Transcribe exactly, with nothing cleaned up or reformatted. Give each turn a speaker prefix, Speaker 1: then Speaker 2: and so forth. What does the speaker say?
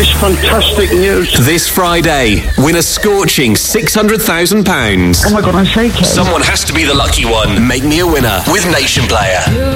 Speaker 1: is fantastic news.
Speaker 2: This Friday, win a scorching six hundred thousand pounds.
Speaker 1: Oh my God, I'm shaking.
Speaker 2: Someone has to be the lucky one. Make me a winner with Nation Player.